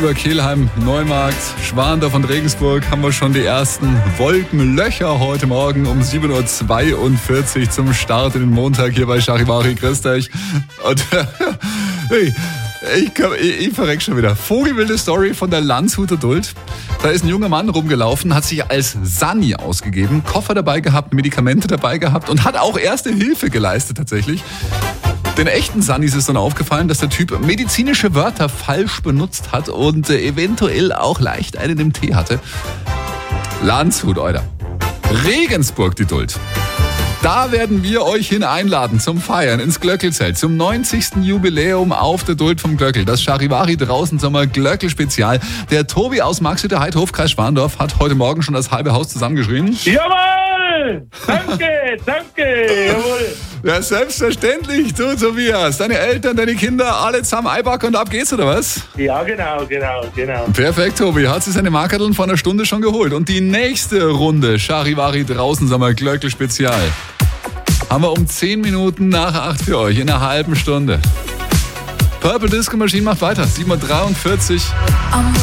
über Kelheim, Neumarkt, Schwandorf und Regensburg haben wir schon die ersten Wolkenlöcher heute Morgen um 7.42 Uhr zum Start in den Montag hier bei Charivari. Grüßt euch. Und hey, ich verreck schon wieder. Vogelwilde Story von der Landshuter Duld. Da ist ein junger Mann rumgelaufen, hat sich als Sani ausgegeben, Koffer dabei gehabt, Medikamente dabei gehabt und hat auch erste Hilfe geleistet tatsächlich. Den echten Sannis ist dann aufgefallen, dass der Typ medizinische Wörter falsch benutzt hat und eventuell auch leicht einen im Tee hatte. Landshut, Alter. Regensburg, die Duld. Da werden wir euch hin einladen zum Feiern ins Glöckelzelt, zum 90. Jubiläum auf der Duld vom Glöckel. Das Charivari draußen Sommer Glöckel-Spezial. Der Tobi aus Marxhütte, Heidhof, Kreis Schwandorf, hat heute Morgen schon das halbe Haus zusammengeschrien. Jawohl! Danke, jawohl! Ja, selbstverständlich, du Tobias. Deine Eltern, deine Kinder, alle zusammen einpacken und ab geht's, oder was? Ja, genau. Perfekt, Tobi. Hat sich seine Markerteln vor einer Stunde schon geholt. Und die nächste Runde Charivari draußen Sommer Glöckel-Spezial haben wir um 10 Minuten nach 8 für euch, in einer halben Stunde. Purple Disco Machine macht weiter, 7.43 Uhr.